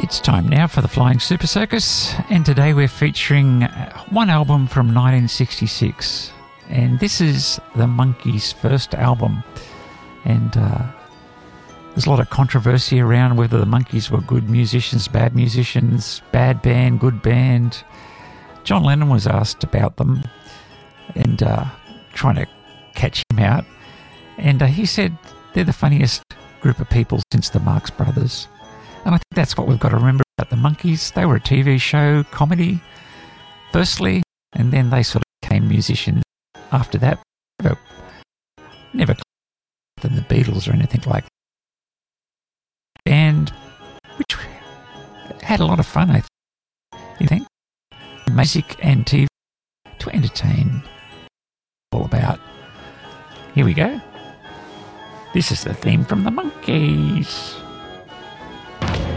It's time now for the Flying Super Circus, and today we're featuring one album from 1966, and this is the Monkees' first album. And there's a lot of controversy around whether the Monkees were good musicians, bad band, good band. John Lennon was asked about them and trying to catch him out, and he said they're the funniest group of people since the Marx Brothers. And I think that's what we've got to remember about the Monkees. They were a TV show, comedy, firstly, and then they sort of became musicians after that. Never than the Beatles or anything like that. And which had a lot of fun, I think. Music and TV to entertain. All about. Here we go. This is the theme from the Monkees.